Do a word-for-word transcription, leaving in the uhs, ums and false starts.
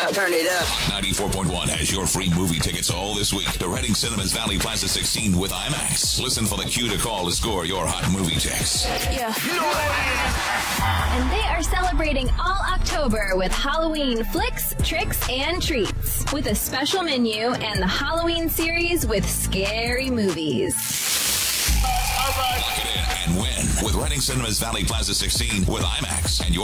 up. Turn it up. ninety-four point one has your free movie tickets all this week to Reading Cinemas Valley Plaza sixteen with IMAX. Listen for the cue to call to score your hot movie tickets. Yeah. You know what it is. And they are celebrating all October with Halloween flicks, tricks, and treats. With a special menu and the Halloween series with scary movies. Lock it in and win with Reading Cinemas Valley Plaza sixteen with IMAX and your